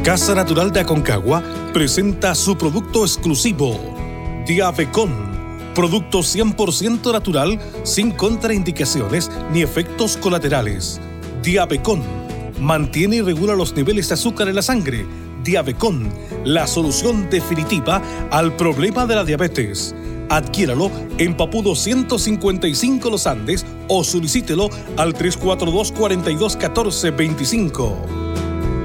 Casa Natural de Aconcagua presenta su producto exclusivo, Diabecon, producto 100% natural, sin contraindicaciones ni efectos colaterales. Diabecon mantiene y regula los niveles de azúcar en la sangre. Diabecon, la solución definitiva al problema de la diabetes. Adquiéralo en Papudo 155 Los Andes o solicítelo al 342-421425.